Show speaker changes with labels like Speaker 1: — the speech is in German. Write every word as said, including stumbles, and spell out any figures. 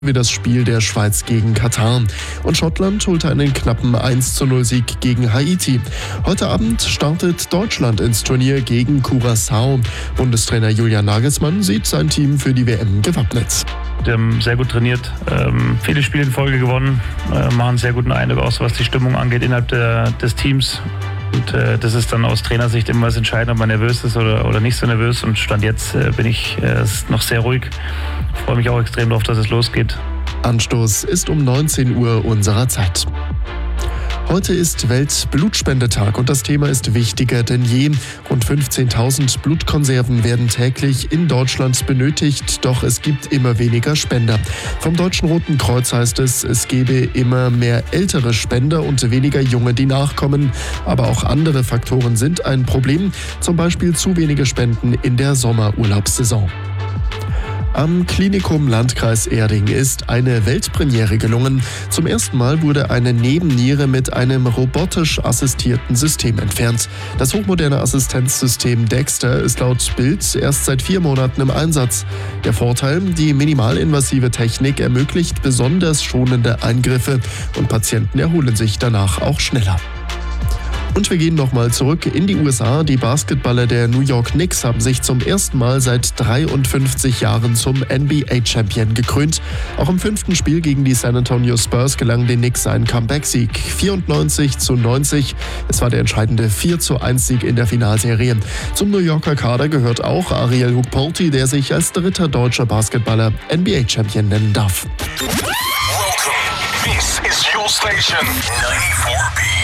Speaker 1: wie das Spiel der Schweiz gegen Katar. Und Schottland holte einen knappen eins zu null Sieg gegen Haiti. Heute Abend startet Deutschland ins Turnier gegen Curaçao. Bundestrainer Julian Nagelsmann sieht sein Team für die W M gewappnet.
Speaker 2: Wir haben sehr gut trainiert, ähm, viele Spiele in Folge gewonnen, äh, machen einen sehr guten Eindruck aus, was die Stimmung angeht innerhalb der, des Teams. Und äh, das ist dann aus Trainersicht immer das Entscheidende, ob man nervös ist oder, oder nicht so nervös. Und Stand jetzt äh, bin ich äh, noch sehr ruhig. Ich freue mich auch extrem darauf, dass es losgeht.
Speaker 1: Anstoß ist um neunzehn Uhr unserer Zeit. Heute ist Weltblutspendetag und das Thema ist wichtiger denn je. Rund fünfzehntausend Blutkonserven werden täglich in Deutschland benötigt, doch es gibt immer weniger Spender. Vom Deutschen Roten Kreuz heißt es, es gebe immer mehr ältere Spender und weniger junge, die nachkommen. Aber auch andere Faktoren sind ein Problem, zum Beispiel zu wenige Spenden in der Sommerurlaubssaison. Am Klinikum Landkreis Erding ist eine Weltpremiere gelungen. Zum ersten Mal wurde eine Nebenniere mit einem robotisch assistierten System entfernt. Das hochmoderne Assistenzsystem Dexter ist laut Bild erst seit vier Monaten im Einsatz. Der Vorteil: die minimalinvasive Technik ermöglicht besonders schonende Eingriffe und Patienten erholen sich danach auch schneller. Und wir gehen nochmal zurück in die U S A. Die Basketballer der New York Knicks haben sich zum ersten Mal seit dreiundfünfzig Jahren zum N B A-Champion gekrönt. Auch im fünften Spiel gegen die San Antonio Spurs gelang den Knicks ein Comeback-Sieg. vierundneunzig zu neunzig. Es war der entscheidende vier zu eins Sieg in der Finalserie. Zum New Yorker Kader gehört auch Ariel Hukporti, der sich als dritter deutscher Basketballer N B A-Champion nennen darf.
Speaker 3: Welcome. This is your station, ninety-four B.